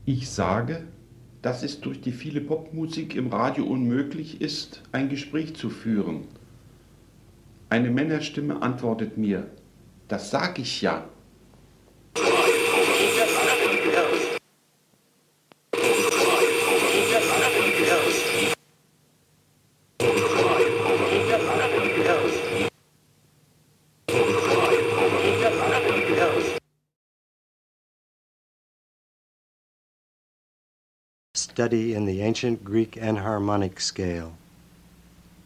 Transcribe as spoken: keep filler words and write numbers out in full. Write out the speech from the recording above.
Ich sage, dass es durch die viele Popmusik im Radio unmöglich ist, ein Gespräch zu führen. Eine Männerstimme antwortet mir: Das sag ich ja. Study in the ancient Greek enharmonic scale.